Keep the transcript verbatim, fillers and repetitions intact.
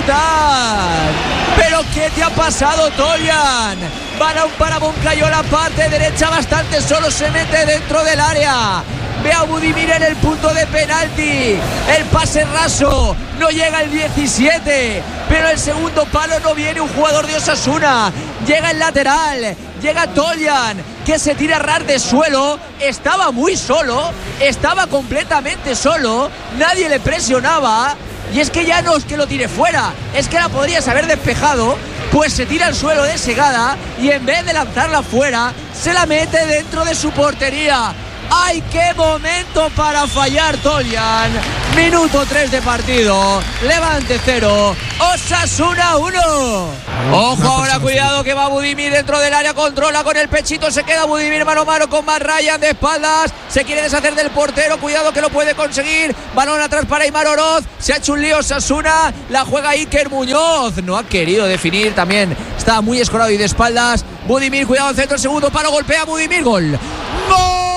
están. ¿Pero qué te ha pasado, Toljan? Balón para Moncayola, parte derecha, bastante solo, se mete dentro del área. Ve a Budimir en el punto de penalti. El pase raso, no llega el diecisiete, pero el segundo palo no viene un jugador de Osasuna. Llega el lateral, llega Toljan, que se tira a ras de suelo. Estaba muy solo, estaba completamente solo, nadie le presionaba. Y es que ya no es que lo tire fuera, es que la podrías haber despejado. Pues se tira al suelo de Segada y en vez de lanzarla fuera, se la mete dentro de su portería. ¡Ay, qué momento para fallar, Toljan! Minuto tres de partido. Levante cero, Osasuna uno. Ojo ahora, cuidado que va Budimir dentro del área, controla con el pechito, se queda Budimir mano a mano con Matt Ryan de espaldas, se quiere deshacer del portero, cuidado que lo puede conseguir. Balón atrás para Aimar Oroz, se ha hecho un lío Osasuna, la juega Iker Muñoz, no ha querido definir, también está muy escorado y de espaldas. Budimir, cuidado al centro, el segundo palo, golpea Budimir, gol. ¡Gol!